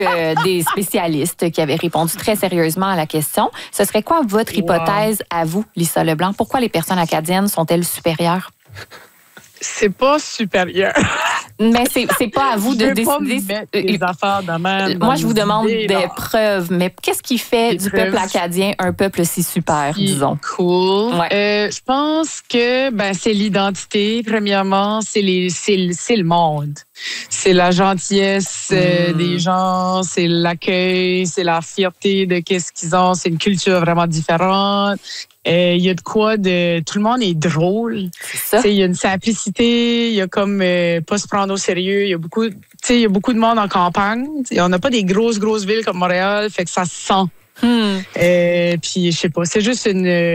des spécialistes qui avaient répondu très sérieusement à la question. Ce serait quoi votre hypothèse à vous, Lisa Leblanc? Pourquoi les personnes acadiennes sont-elles supérieures? C'est pas supérieur. Mais c'est pas à vous de décider. Les affaires de même. Moi, je vous demande des preuves. Mais qu'est-ce qui fait du peuple acadien un peuple si super, disons? Cool. Ouais. Je pense que c'est l'identité, premièrement. C'est le monde. C'est la gentillesse des gens, c'est l'accueil, c'est la fierté de qu'est-ce qu'ils ont. C'est une culture vraiment différente. Il y a de quoi de... Tout le monde est drôle. C'est ça. Il y a une simplicité, il y a comme pas se prendre au sérieux. Il y a beaucoup de monde en campagne. On n'a pas des grosses villes comme Montréal, fait que ça se sent. Puis je sais pas, c'est juste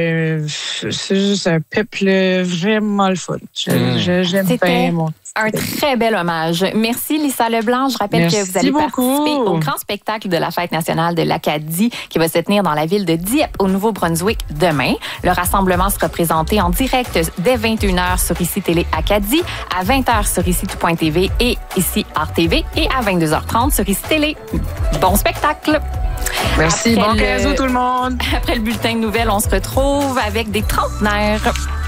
un peuple vraiment le fun. J'aime bien mon... Un très bel hommage. Merci, Lisa Leblanc. Je rappelle que vous allez participer au grand spectacle de la Fête nationale de l'Acadie qui va se tenir dans la ville de Dieppe, au Nouveau-Brunswick, demain. Le rassemblement sera présenté en direct dès 21h sur ICI Télé Acadie, à 20h sur ICI Tout.tv et ICI RTV et à 22h30 sur ICI Télé. Bon spectacle! Merci. Bon 15 août, tout le monde! Après le bulletin de nouvelles, on se retrouve avec des trentenaires.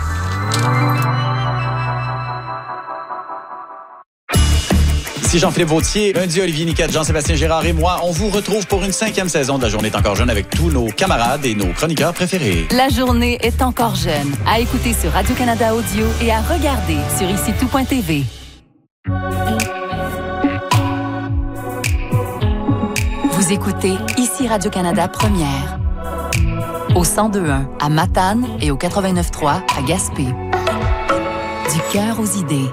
Ici Jean-Philippe Vautier, lundi Olivier Niquette, Jean-Sébastien Girard et moi, on vous retrouve pour une 5e saison de La Journée est encore jeune avec tous nos camarades et nos chroniqueurs préférés. La Journée est encore jeune. À écouter sur Radio-Canada Audio et à regarder sur ICI Tout.tv. Vous écoutez ICI Radio-Canada Première. Au 102.1 à Matane et au 89.3 à Gaspé. Du cœur aux idées.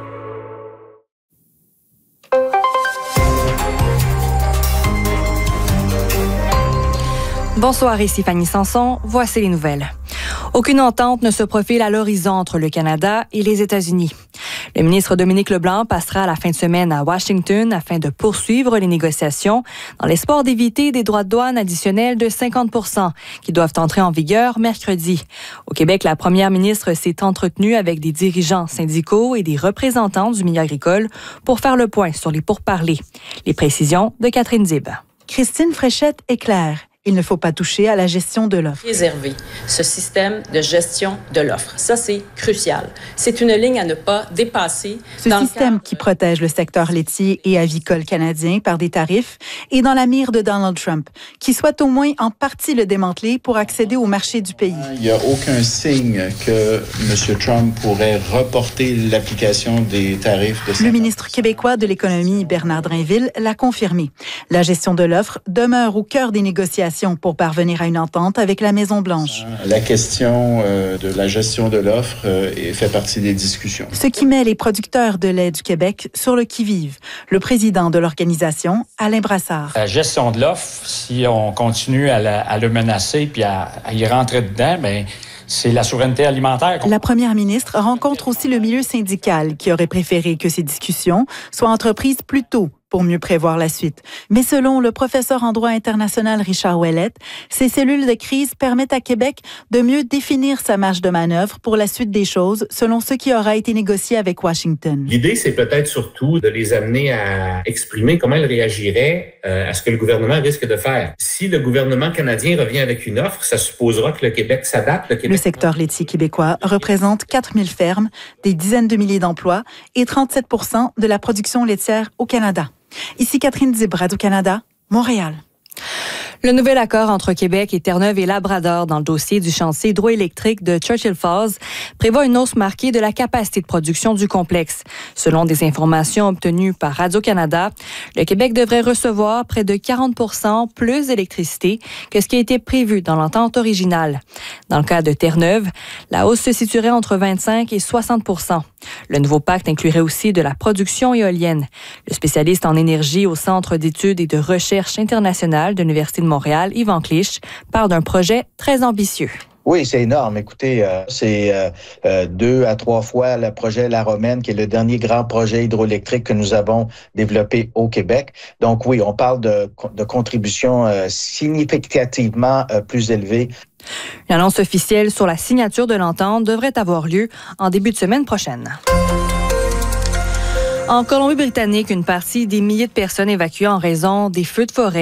Bonsoir, ici Fanny Sanson. Voici les nouvelles. Aucune entente ne se profile à l'horizon entre le Canada et les États-Unis. Le ministre Dominique Leblanc passera à la fin de semaine à Washington afin de poursuivre les négociations dans l'espoir d'éviter des droits de douane additionnels de 50% qui doivent entrer en vigueur mercredi. Au Québec, la première ministre s'est entretenue avec des dirigeants syndicaux et des représentants du milieu agricole pour faire le point sur les pourparlers. Les précisions de Catherine Zib. Christine Fréchette est claire. Il ne faut pas toucher à la gestion de l'offre. Préserver ce système de gestion de l'offre. Ça, c'est crucial. C'est une ligne à ne pas dépasser. Ce système qui protège le secteur laitier et avicole canadien par des tarifs est dans la mire de Donald Trump, qui souhaite au moins en partie le démanteler pour accéder au marché du pays. Il n'y a aucun signe que M. Trump pourrait reporter l'application des tarifs de 50%. Le ministre québécois de l'économie, Bernard Drainville, l'a confirmé. La gestion de l'offre demeure au cœur des négociations pour parvenir à une entente avec la Maison-Blanche. La question de la gestion de l'offre fait partie des discussions. Ce qui met les producteurs de lait du Québec sur le qui-vive. Le président de l'organisation, Alain Brassard. La gestion de l'offre, si on continue à le menacer puis à y rentrer dedans, c'est la souveraineté alimentaire. La première ministre rencontre aussi le milieu syndical qui aurait préféré que ces discussions soient entreprises plus tôt pour mieux prévoir la suite. Mais selon le professeur en droit international Richard Ouellette, ces cellules de crise permettent à Québec de mieux définir sa marge de manœuvre pour la suite des choses selon ce qui aura été négocié avec Washington. L'idée, c'est peut-être surtout de les amener à exprimer comment ils réagiraient à ce que le gouvernement risque de faire. Si le gouvernement canadien revient avec une offre, ça supposera que le Québec s'adapte. Le secteur laitier québécois représente 4000 fermes, des dizaines de milliers d'emplois et 37% de la production laitière au Canada. Ici Catherine Dib, Radio-Canada, Montréal. Le nouvel accord entre Québec et Terre-Neuve et Labrador dans le dossier du chantier hydroélectrique de Churchill Falls prévoit une hausse marquée de la capacité de production du complexe. Selon des informations obtenues par Radio-Canada, le Québec devrait recevoir près de 40% plus d'électricité que ce qui a été prévu dans l'entente originale. Dans le cas de Terre-Neuve, la hausse se situerait entre 25 et 60%. Le nouveau pacte inclurait aussi de la production éolienne. Le spécialiste en énergie au Centre d'études et de recherche internationale de l'Université de Montréal, Yvan Clich, parle d'un projet très ambitieux. Oui, c'est énorme. Écoutez, c'est 2 à 3 fois le projet La Romaine, qui est le dernier grand projet hydroélectrique que nous avons développé au Québec. Donc oui, on parle de contributions significativement plus élevées. Une annonce officielle sur la signature de l'entente devrait avoir lieu en début de semaine prochaine. En Colombie-Britannique, une partie des milliers de personnes évacuées en raison des feux de forêt